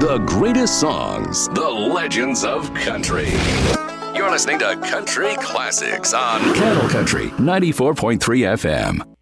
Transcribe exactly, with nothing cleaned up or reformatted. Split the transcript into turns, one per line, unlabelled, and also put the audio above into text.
The greatest songs, the legends of country. You're listening to Country Classics on Cattle Country ninety-four point three F M.